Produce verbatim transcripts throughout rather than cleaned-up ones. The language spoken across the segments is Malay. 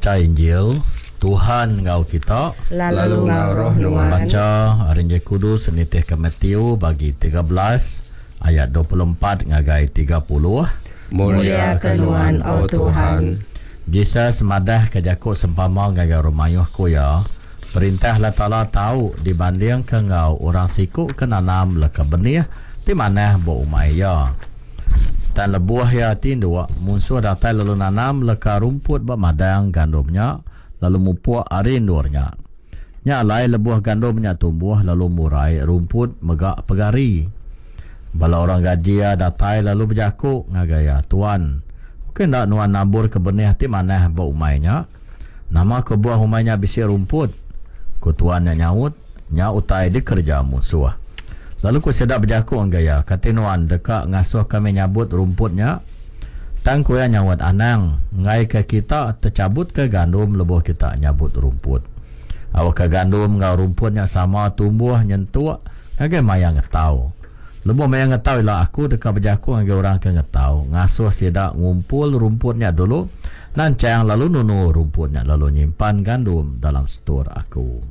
baca Injil. Tuhan ngau kita, lalu ngau roh nuan. Baca Injil Kudus senitih ke Matius bagi tiga belas ayat dua puluh empat ngagai tiga puluh. Mulia kenuan oh Tuhan. Bisa semadah ke jakuk sempama ngagai rumayuh ku ya. Perintah Allah Ta'ala tahu dibanding ke ngau orang sikuk ke nanam leka benih di mana bo umai ya. Dan lebuah ya tindua musuh datai lalu nanam leka rumput bermadang gandumnya lalu mupuk arindurnya. Nyalai lebuah gandumnya tumbuh lalu murai rumput megak pegari. Bala orang gaji ya datai lalu berjakuk ngagaya tuan. Mungkin tak nuan nabur ke benih ti mana bo umainya. Nama ke buah umainya bisi rumput. Kutuannya nyaut, nyautai di kerja musuh. Lalu ku sedap berjakuk anggaya, katinuan dekat ngasuh kami nyabut rumputnya. Tang ku ya nyawat anang, ngai ke kita tercabut ke gandum lebuh kita nyabut rumput. Awak ke gandum ngau rumputnya sama tumbuh nyentuh, ngagai mayang ngetau. Lebuh mayang ngetau ialah aku dekat berjakuk ngagai orang ke ngetau. Ngasuh sedap ngumpul rumputnya dulu. Nancang lalu nunu rumputnya lalu nyimpan gandum dalam stor aku.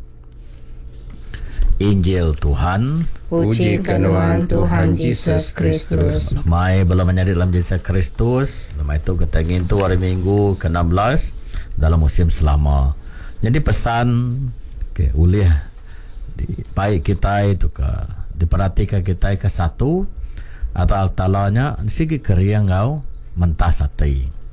Injil Tuhan. Puji kenuan Tuhan Yesus Kristus. Lemai belum menjadi dalam Yesus Kristus. Lemai itu kita ingin tu hari Minggu ke enam belas dalam musim selama. Jadi pesan ke ulih di baik kita itu ke diperhatikan kita ke satu atau altalanya di segi keriang kau mentas hati.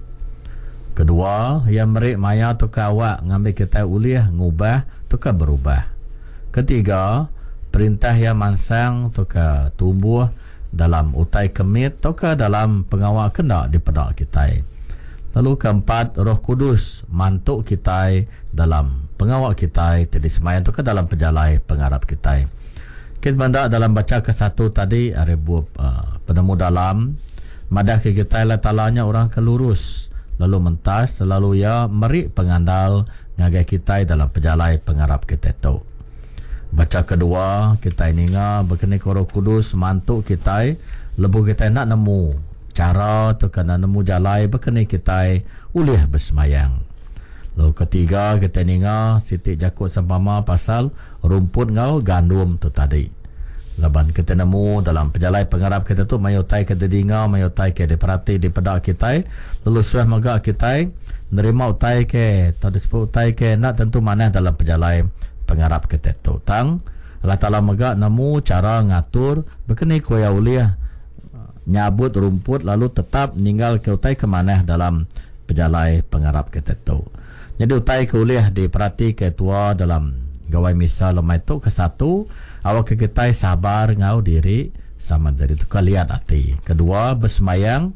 Kedua, yang merik maya tu awak ngambil kita uliah ngubah tu berubah. Ketiga, perintah yang mansang tu tumbuh dalam utai kemit tu dalam pengawal kena di pedak kita. Lalu keempat, Roh Kudus mantuk kita dalam pengawal kita jadi semayan tu dalam pejalai pengharap kita. Kita bandak dalam baca ke satu tadi ada buah uh, penemu dalam madah ke kita Allah Ta'alanya orang kelurus. Lalu mentas selalu ya merik pengandal ngagai kita dalam pejalai pengharap kita tu. Baca kedua kita ini nga berkini Roh Kudus mantuk kita lebu kita nak nemu cara tu kena nemu jalai berkini kita ulih bersemayang. Lalu ketiga kita ini nga sitik jakut sempama pasal rumput ngau gandum tu tadi. Laban kita nemu dalam pejalai pengharap kita tu mayotai ke dedinga, mayotai ke diperhati di pedak kita, lalu suah maga kita nerima utai ke, tadi sebut utai ke nak tentu mana dalam pejalai pengharap kita tu. Tang Allah Ta'ala maga nemu cara ngatur berkini kuya uliah nyabut rumput lalu tetap ninggal ke utai ke mana dalam pejalai pengharap kita tu. Jadi utai ke uliah diperhati ke tua dalam gawai misal lemai tu ke satu awak ke kita sabar ngau diri sama dari tu lihat hati. Kedua bersemayang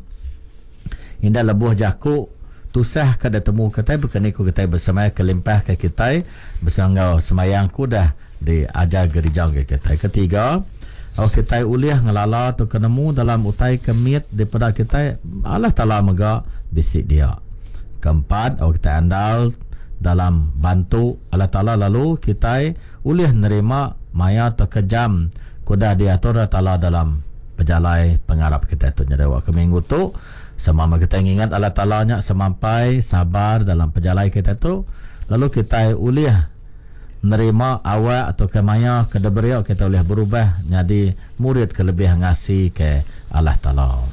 indah lebuh jakuk tusah kada temu kita berkini ku kita bersemayang kelimpah ke kita bersangau semayang ku dah diajar gereja ke kita. Ketiga awak kita uliah ngelala tu kenemu dalam utai kemit daripada kita Allah Ta'ala mega bisik dia. Keempat awak kita andal dalam bantu Allah Ta'ala lalu kita ulih nerima maya terkejam kuda diatur Allah Ta'ala dalam pejalai pengharap kita itu. Jadi waktu minggu tu semama kita ingat Allah Ta'alanya semampai sabar dalam pejalai kita tu lalu kita ulih nerima awak atau kemaya kedeberiak kita ulih berubah jadi murid kelebihan ngasih ke Allah Ta'ala.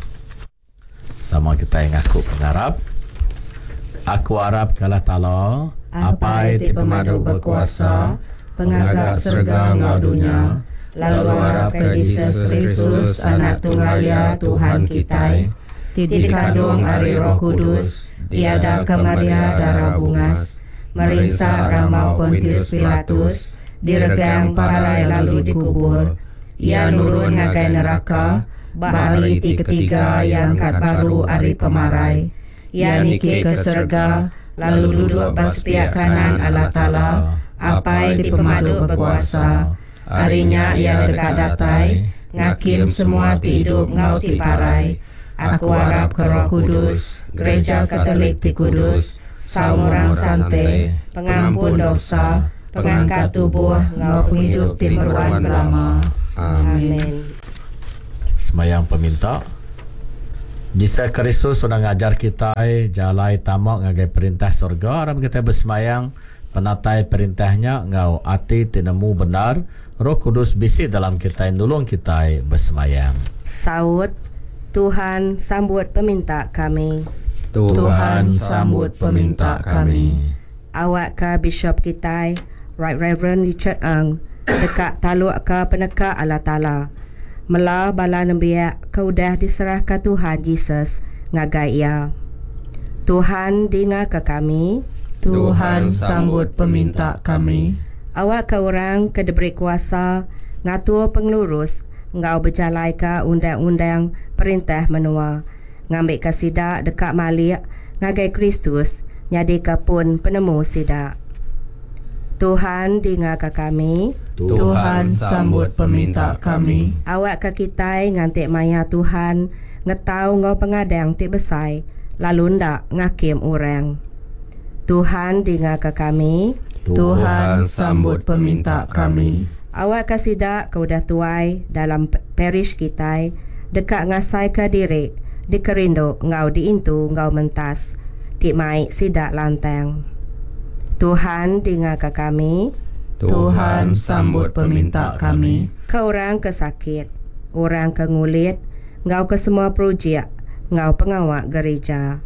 Sama kita yang aku pengharap aku harap ke Allah Ta'ala apa ti pemadu berkuasa pengagak serga ngau dunia lalu harap ke Yesus Kristus anak tunggal ya Tuhan kita tidak kandung ari Roh Kudus tiada ke Maria darah bungas merisa ramau Pontius Pilatus diregang pahalai lalu dikubur ia nurun ngagai neraka bahari ti ketiga yang kat baru ari pemarai ia niki ke serga lalu duduk pas pihak kanan Allah Ta'ala apai di pemadu berkuasa harinya ia dekat datai ngakim semua ti hidup ngau ti parai. Aku harap ke Roh Kudus Gereja Katolik ti Kudus saum orang santai pengampun dosa pengangkat tubuh ngau penghidup ti meruan belama. Amin. Semayang peminta. Jisa Kristus sudah ngajar kita jalai tamak ngagai perintah surga. Orang kita bersemayang penatai perintahnya ngau ati tinemu benar. Roh Kudus bisi dalam kita nulung kita bersemayang. Saud, Tuhan sambut peminta kami. Tuhan sambut peminta kami. Awak ke Bishop kita, Right Reverend Richard Ang, dekat taluk ke peneka Allah Ta'ala. Mela bala nembiak kau dah diserah ke Tuhan Yesus ngagai ia. Tuhan dengar ke kami. Tuhan sambut peminta kami. Awak ke orang ke diberi kuasa ngatur pengelurus ngau berjalai ke undang-undang perintah menua. Ngambil ke sidak dekat malik ngagai Kristus nyadi ke pun penemu sidak. Tuhan dengar ke kami. Tuhan sambut peminta kami. Awak ke kita ngantik maya Tuhan ngetau ngau pengadang tik besai lalu ndak ngakim orang. Tuhan dengar ke kami. Tuhan sambut peminta kami. Awak ke sidak kau dah tuai dalam parish kita dekat ngasai ke diri di kerindo ngau diintu ngau mentas tik mai sidak lantang. Tuhan dengar ke kami. Tuhan sambut peminta kami. Ke orang kesakit, orang ke ngulit, ngau ke semua projek, ngau pengawak gereja.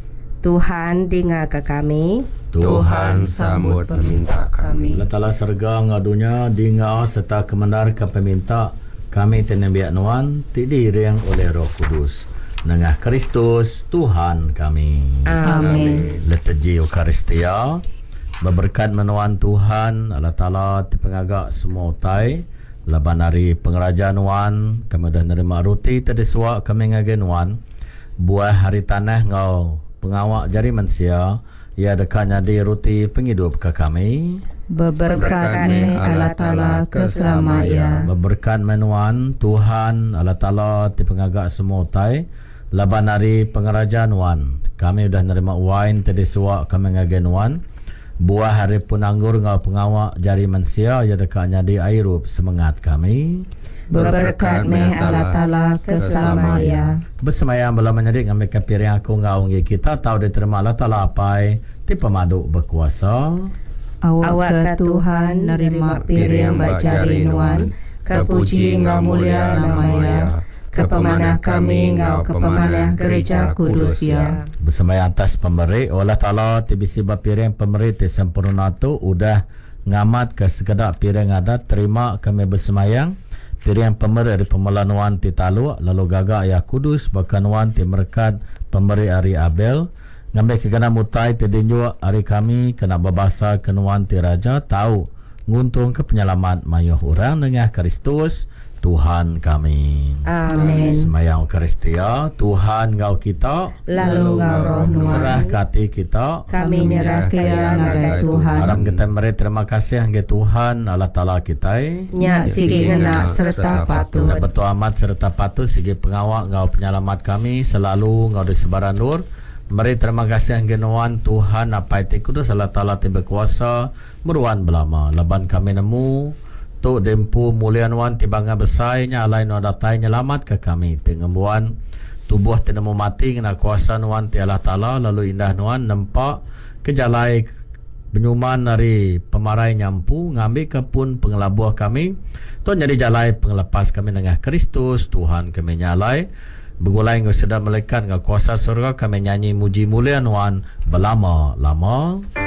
Tuhan dengar ke kami. Tuhan sambut peminta kami. Allah Ta'ala serga ngadunya dinga serta kemendar ke peminta kami tenembiak nuan tidiriang oleh Roh Kudus. Nengah Kristus Tuhan kami. Amin. Liturgi Eukaristia berberkat menuan Tuhan Allah Ta'ala dipengagak semua utai laban hari pengerajaan wan kami dah nerima roti tadi suak kami ngagen wan buah hari tanah ngau pengawak jari manusia ia dekatnya di roti penghidup ke kami. Berberkat Allah Ta'ala keselamanya. Berberkat menuan Tuhan Allah Ta'ala dipengagak semua utai laban hari pengerajaan wan kami dah nerima wine tadi suak kami ngagen wan buah hari pun anggur ngau pengawak jari manusia ia dekatnya di airup semangat kami. Berberkat meh Allah Ta'ala keselamanya. Bersemayang bela menyedik ngambil kepiring aku ngau ngi kita tahu diterima Allah Ta'ala apai ti pemaduk berkuasa. Awak ke Tuhan nerima piring bajari nuan kepuji ngau mulia namanya. Kepemanah kami ngau kepemanah gereja kudus ya. Bersemayang atas pemberi Allah Ta'ala ti bisi bapiring pemberi ti sempurna tu udah ngamat ke sekedar piring ada terima kami bersemayang piring pemberi dari pemelanuan ti talu lalu gagak ya kudus bahkan wan ti merkat pemberi hari Abel ngambil kegana mutai ti dinju hari kami kena babasa kenuan ti raja tahu nguntung ke penyelamat mayuh orang dengan Kristus Tuhan kami. Amin. Semayang Eukaristia Tuhan ngau kita Lalu ngau roh nuan serah kati kita kami nyerah ke ngagai Tuhan. Aram kita beri terima kasih nggai Tuhan Allah Ta'ala kita Nyak sigi ngena serta patut. dan betul amat serta patut sigi pengawak ngau penyelamat kami selalu ngau di sebaran nur. Mari terima kasih nggenuan Tuhan apa itu kudus Allah Ta'ala ti berkuasa meruan belama laban kami nemu tu dempu mulian wan ti bangga besainya alai no datai nyelamat ke kami ti ngembuan tubuh ti nemu mati ngena kuasa nuan ti Allah Ta'ala lalu indah nuan nempak kejalai penyuman dari pemarai nyampu ngambil ke pun pengelabuh kami tu jadi jalai pengelepas kami dengan Kristus Tuhan kami nyalai begulai ngau sedang melekat ngau kuasa surga kami nyanyi muji mulia nuan belama lama.